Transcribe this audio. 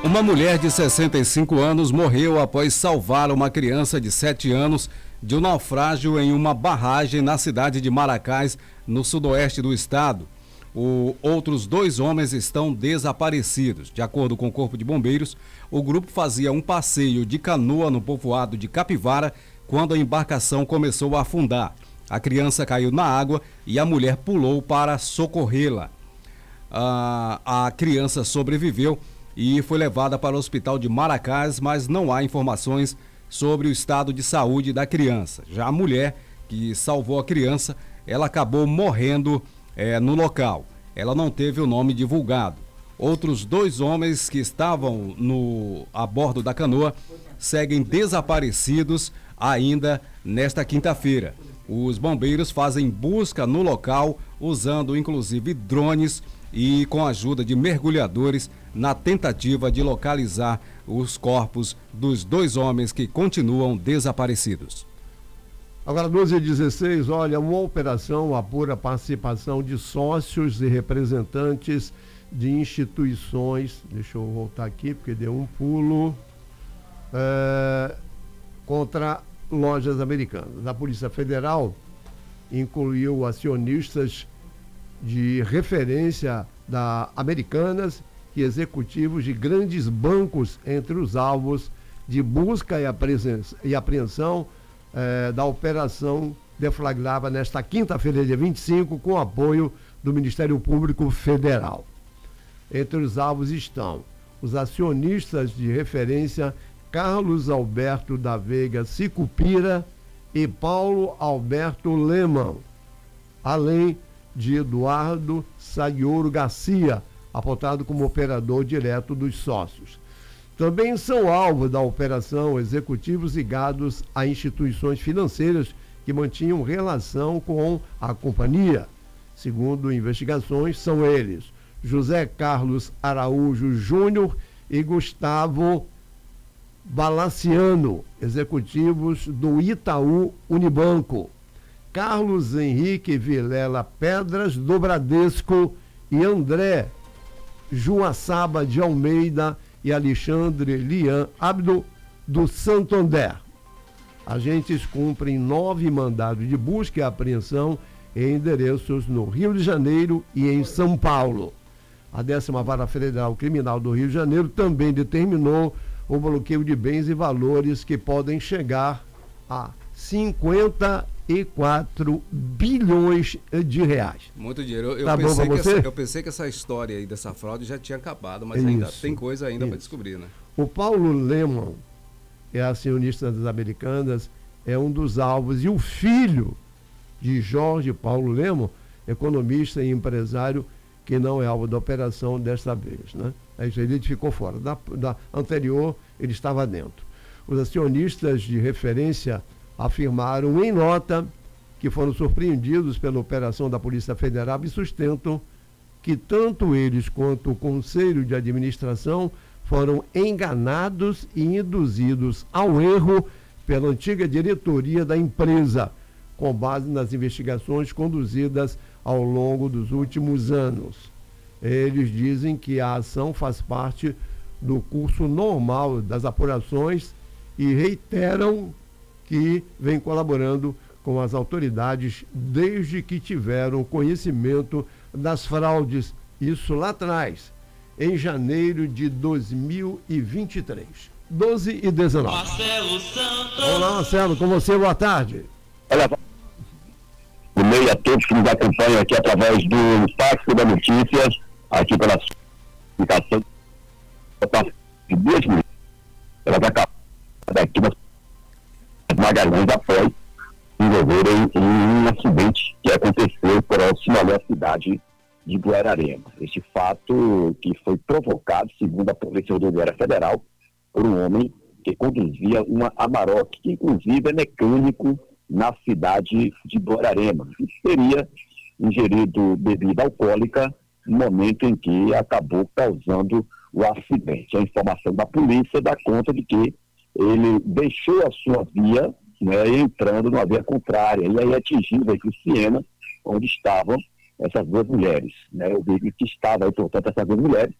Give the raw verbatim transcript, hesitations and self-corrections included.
Uma mulher de sessenta e cinco anos morreu após salvar uma criança de sete anos de um naufrágio em uma barragem na cidade de Maracás, no sudoeste do estado. O, outros dois homens estão desaparecidos. De acordo com o Corpo de Bombeiros, o grupo fazia um passeio de canoa no povoado de Capivara quando a embarcação começou a afundar. A criança caiu na água e a mulher pulou para socorrê-la. A, a criança sobreviveu e foi levada para o hospital de Maracás, mas não há informações sobre o estado de saúde da criança. Já a mulher que salvou a criança, ela acabou morrendo é, no local. Ela não teve o nome divulgado. Outros dois homens que estavam no, a bordo da canoa seguem desaparecidos ainda nesta quinta-feira. Os bombeiros fazem busca no local, usando inclusive drones e com a ajuda de mergulhadores na tentativa de localizar os corpos dos dois homens que continuam desaparecidos. Agora, doze e dezesseis, olha, uma operação apura participação de sócios e representantes de instituições, deixa eu voltar aqui porque deu um pulo, é, contra lojas americanas. A Polícia Federal incluiu acionistas de referência da Americanas e executivos de grandes bancos entre os alvos de busca e apreensão, e apreensão eh, da operação deflagrada nesta quinta-feira, dia vinte e cinco, com apoio do Ministério Público Federal. Entre os alvos estão os acionistas de referência Carlos Alberto da Veiga Sicupira e Paulo Alberto Leman, além de Eduardo Sagioro Garcia, apontado como operador direto dos sócios. Também são alvo da operação executivos ligados a instituições financeiras que mantinham relação com a companhia. Segundo investigações, são eles José Carlos Araújo Júnior e Gustavo Balaciano, executivos do Itaú Unibanco, Carlos Henrique Vilela Pedras, do Bradesco, e André Joaçaba de Almeida e Alexandre Lian Abdo, do Santander. Agentes cumprem nove mandados de busca e apreensão em endereços no Rio de Janeiro e em São Paulo. A décima Vara Federal Criminal do Rio de Janeiro também determinou o bloqueio de bens e valores que podem chegar a cinquenta e quatro bilhões de reais. Muito dinheiro. Eu, eu, tá pensei, bom que você? essa, eu pensei que essa história aí dessa fraude já tinha acabado, mas Isso, ainda tem coisa ainda para descobrir, né? O Paulo Leman, é acionista das Americanas, é um dos alvos, e o filho de Jorge Paulo Leman, economista e empresário, que não é alvo da operação desta vez, né? A Israelite ficou fora. Da, da anterior, ele estava dentro. Os acionistas de referência afirmaram em nota que foram surpreendidos pela operação da Polícia Federal e sustentam que tanto eles quanto o Conselho de Administração foram enganados e induzidos ao erro pela antiga diretoria da empresa, com base nas investigações conduzidas ao longo dos últimos anos. Eles dizem que a ação faz parte do curso normal das apurações e reiteram que vem colaborando com as autoridades desde que tiveram conhecimento das fraudes, isso lá atrás, em janeiro de dois mil e vinte e três. doze e dezenove. Marcelo Santos. Olá, Marcelo, com você, boa tarde. Olha, o meio a todos que nos acompanham aqui através do Impacto da Notícias, aqui pela comunicação de duas minutos. Ela vai acabar daqui nas Magalhães após se envolverem em um acidente que aconteceu próximo ali à cidade de Guararema. Este fato que foi provocado, segundo a Polícia Rodoviária Federal, por um homem que conduzia uma Amarok, que inclusive é mecânico na cidade de Guararema, e teria ingerido bebida alcoólica no momento em que acabou causando o acidente. A informação da polícia dá conta de que ele deixou a sua via, né, entrando numa via contrária, e aí atingiu o veículo Siena, onde estavam essas duas mulheres, né, o veículo que estava aí, portanto, essas duas mulheres,